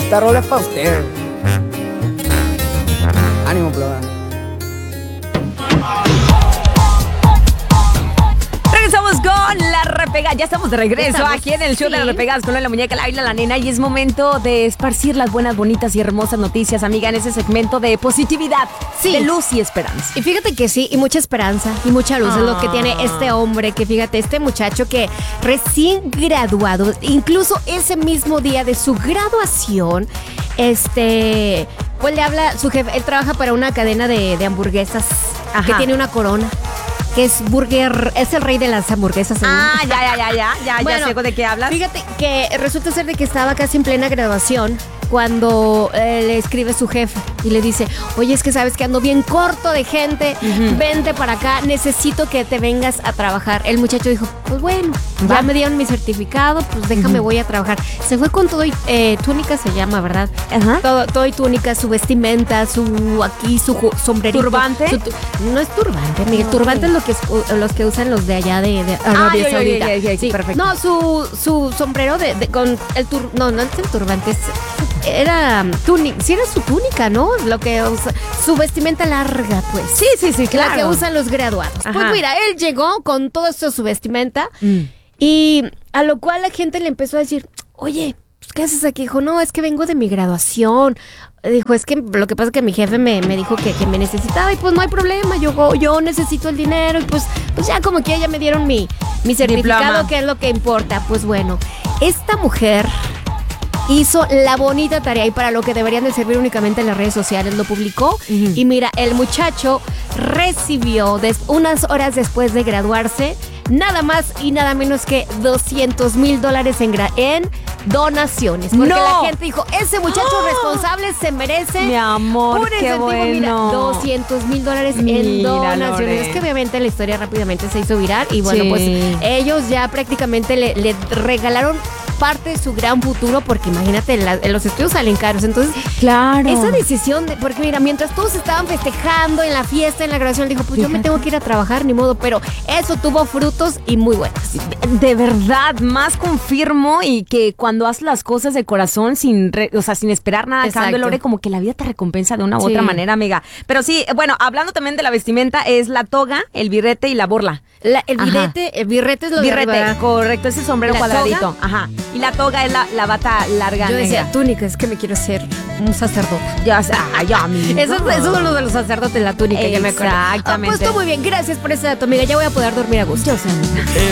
Esta rola es para usted. Ánimo, pleba. Regresamos con La Repegada. Ya estamos de regreso aquí en el show de Las Repegadas con la muñeca, la Biblia, la nena. Y es momento de esparcir las buenas, bonitas y hermosas noticias, amiga, en ese segmento de positividad, de luz y esperanza. Y fíjate que sí, y mucha esperanza y mucha luz es lo que tiene este hombre, que fíjate, este muchacho que recién graduado, incluso ese mismo día de su graduación, pues le habla su jefe. Él trabaja para una cadena de hamburguesas. Ajá. Que tiene una corona, que es el rey de las hamburguesas. Ya sé de qué hablas. Fíjate que resulta ser de que estaba casi en plena graduación cuando le escribe su jefe y le dice, oye, es que sabes que ando bien corto de gente, vente para acá, necesito que te vengas a trabajar. El muchacho dijo, pues bueno, ya me dieron mi certificado, pues déjame, voy a trabajar. Se fue con todo y túnica, se llama, ¿verdad? Ajá. Todo y túnica, su vestimenta, su sombrerito. ¿Turbante? No es turbante, Miguel, turbante es los que usan los de allá de Arabia Saudita. Sí, perfecto. No, su sombrero con el no es el turbante, era túnica, sí era su túnica, ¿no? Lo que usa, su vestimenta larga, pues. Sí, claro. La que usan los graduados. Ajá. Pues mira, él llegó con todo esto, su vestimenta, y a lo cual la gente le empezó a decir, oye, pues, ¿qué haces aquí? Dijo, no, es que vengo de mi graduación. Dijo, es que lo que pasa es que mi jefe me dijo que me necesitaba y pues no hay problema, yo necesito el dinero y pues ya como que ya me dieron mi certificado, diploma, que es lo que importa. Pues bueno, esta mujer hizo la bonita tarea y para lo que deberían de servir únicamente en las redes sociales, lo publicó. Y mira, el muchacho recibió unas horas después de graduarse nada más y nada menos que $200,000 en donaciones. Porque la gente dijo, ese muchacho responsable se merece. Mi amor, qué bueno. Mira, $200,000 en donaciones. Lore. Es que obviamente la historia rápidamente se hizo viral y bueno, pues ellos ya prácticamente le regalaron parte de su gran futuro, porque imagínate, los estudios salen caros. Entonces, claro, esa decisión porque mira, mientras todos estaban festejando en la fiesta, en la graduación, dijo, pues yo me tengo que ir a trabajar, ni modo, pero eso tuvo frutos y muy buenos. De verdad, más confirmo, y que cuando haces las cosas de corazón sin esperar nada a cambio, Lore, como que la vida te recompensa de una u otra manera, amiga. Pero sí, bueno, hablando también de la vestimenta, es la toga, el birrete y la borla. El birrete es lo de arriba. Correcto, ese sombrero cuadradito. Toga. Ajá. Y la toga es la bata larga. Yo decía, túnica, es que me quiero hacer un sacerdote. Amigo. Eso es uno de los sacerdotes, la túnica, ya me acuerdo. Exactamente. Pues todo muy bien, gracias por ese dato, amiga. Ya voy a poder dormir a gusto. Yo sé.